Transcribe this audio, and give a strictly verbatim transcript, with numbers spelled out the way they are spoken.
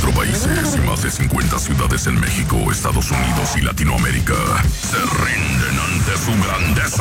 veinticuatro países y más de cincuenta ciudades en México, Estados Unidos y Latinoamérica se rinden ante su grandeza.